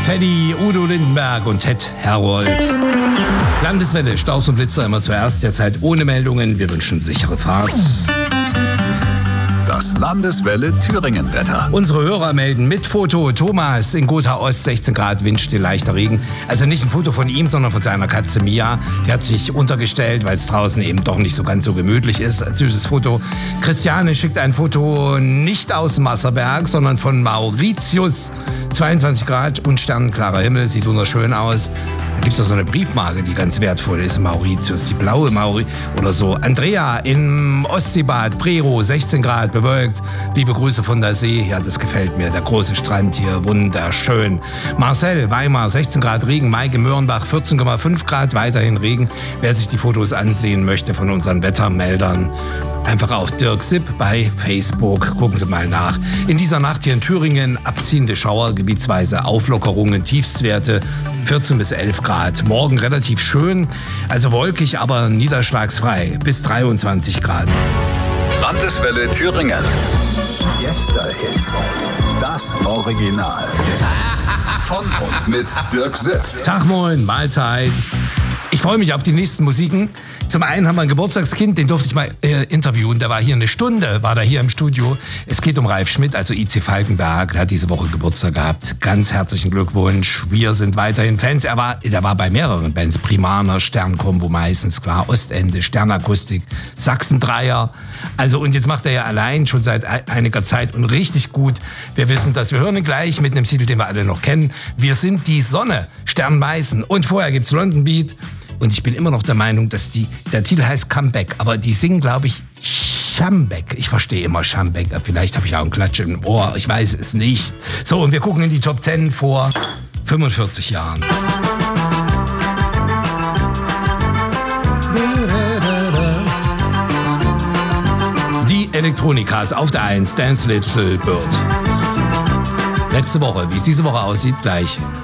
Teddy, Udo Lindenberg und Ted Herold. Landeswelle, Staus und Blitzer immer zuerst, derzeit ohne Meldungen. Wir wünschen sichere Fahrt. Das Landeswelle Thüringen-Wetter. Unsere Hörer melden mit Foto. Thomas in Gotha Ost, 16 Grad, windstill, leichter Regen. Also nicht ein Foto von ihm, sondern von seiner Katze Mia. Die hat sich untergestellt, weil es draußen eben doch nicht so ganz so gemütlich ist. Ein süßes Foto. Christiane schickt ein Foto nicht aus Masserberg, sondern von Mauritius. 22 Grad und sternenklarer Himmel, sieht wunderschön aus. Da gibt es auch so eine Briefmarke, die ganz wertvoll ist, Mauritius, die blaue Mauri oder so. Andrea im Ostseebad, Prero, 16 Grad, bewölkt. Liebe Grüße von der See, ja, das gefällt mir, der große Strand hier, wunderschön. Marcel, Weimar, 16 Grad Regen, Maike Möhrenbach, 14,5 Grad, weiterhin Regen. Wer sich die Fotos ansehen möchte von unseren Wettermeldern, einfach auf Dirk Sipp bei Facebook. Gucken Sie mal nach. In dieser Nacht hier in Thüringen abziehende Schauer, gebietsweise Auflockerungen, Tiefstwerte 14 bis 11 Grad. Morgen relativ schön, also wolkig, aber niederschlagsfrei bis 23 Grad. Landeswelle Thüringen. Gästehits. Das Original. Von und mit Dirk Sipp. Tag moin, Mahlzeit. Ich freue mich auf die nächsten Musiken. Zum einen haben wir ein Geburtstagskind, den durfte ich mal interviewen. Der war hier eine Stunde, war da hier im Studio. Es geht um Ralf Schmidt, also IC Falkenberg. Der hat diese Woche Geburtstag gehabt. Ganz herzlichen Glückwunsch. Wir sind weiterhin Fans. Der war bei mehreren Bands. Primaner, Sternkombo meistens, klar. Ostende, Sternakustik, Sachsen-Dreier. Also und jetzt macht er ja allein schon seit einiger Zeit und richtig gut. Wir wissen das. Wir hören ihn gleich mit einem Titel, den wir alle noch kennen. Wir sind die Sonne, Stern Meißen. Und vorher gibt's London Beat. Und ich bin immer noch der Meinung, dass der Titel heißt Comeback, aber die singen, glaube ich, Schambeck. Ich verstehe immer Schambeck. Vielleicht habe ich auch einen Klatsch im Ohr, ich weiß es nicht. So, und wir gucken in die Top 10 vor 45 Jahren. Die Elektronikas auf der 1, Dance Little Bird. Letzte Woche, wie es diese Woche aussieht, gleich